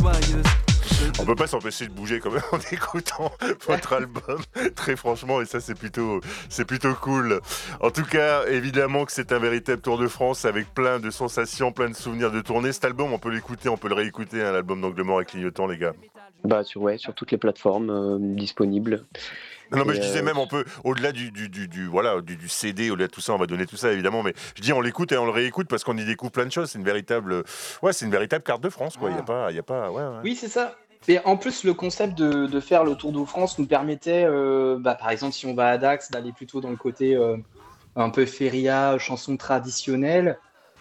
joyeuse. On peut pas s'empêcher de bouger quand même en écoutant votre album, très franchement, et ça c'est plutôt cool. En tout cas, évidemment que c'est un véritable tour de France avec plein de sensations, plein de souvenirs de tournée. Cet album, on peut l'écouter, on peut le réécouter, hein, l'album d'Angle Mort et Clignotant, les gars. Bah sur toutes les plateformes disponibles. Non, mais Et je disais même, on peut, au-delà du CD, au-delà de tout ça, on va donner tout ça évidemment, mais je dis on l'écoute et on le réécoute parce qu'on y découvre plein de choses. C'est une véritable carte de France, quoi. Il y a pas, ouais. Oui, c'est ça. Et en plus, le concept de faire le Tour de France nous permettait, par exemple, si on va à Dax, d'aller plutôt dans le côté un peu feria, chanson traditionnelle.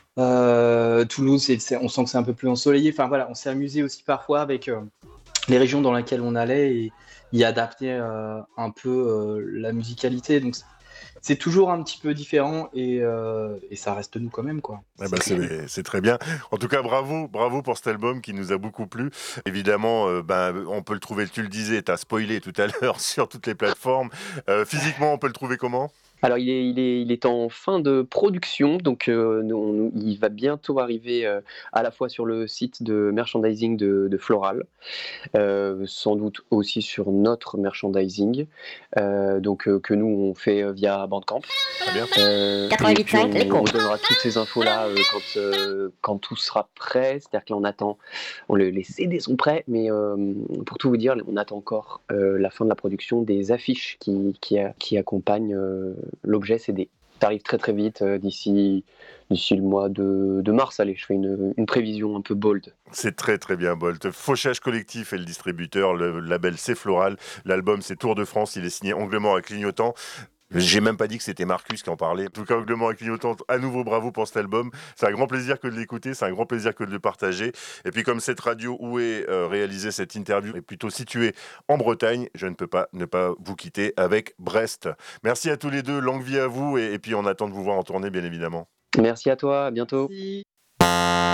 Toulouse, on sent que c'est un peu plus ensoleillé. Enfin voilà, on s'est amusé aussi parfois avec les régions dans lesquelles on allait et y adapter un peu la musicalité. Donc c'est toujours un petit peu différent et ça reste nous quand même, quoi. Eh ben, c'est très bien. En tout cas, bravo pour cet album qui nous a beaucoup plu. Évidemment, on peut le trouver, tu le disais, t'as spoilé tout à l'heure sur toutes les plateformes. Physiquement, on peut le trouver comment ? Alors il est en fin de production, donc il va bientôt arriver à la fois sur le site de merchandising de Floral, sans doute aussi sur notre merchandising, que nous on fait via Bandcamp. Très bien. Et puis on donnera toutes ces infos là quand tout sera prêt, c'est-à-dire que là on attend, les CD sont prêts, mais pour tout vous dire, on attend encore la fin de la production des affiches qui accompagnent l'objet CD. Ça arrive très très vite, d'ici le mois de mars. Allez, je fais une prévision un peu bold. C'est très très bien, Bolt. Fauchage Collectif est le distributeur, le label c'est Floral, l'album c'est Tour de France, il est signé Angle Mort et Clignotant. J'ai même pas dit que c'était Marcus qui en parlait. En tout cas, Angle Mort et Clignotant, à nouveau bravo pour cet album. C'est un grand plaisir que de l'écouter, c'est un grand plaisir que de le partager. Et puis comme cette radio où est réalisée cette interview est plutôt située en Bretagne, je ne peux pas ne pas vous quitter avec Brest. Merci à tous les deux, longue vie à vous et puis on attend de vous voir en tournée bien évidemment. Merci à toi, à bientôt. Merci.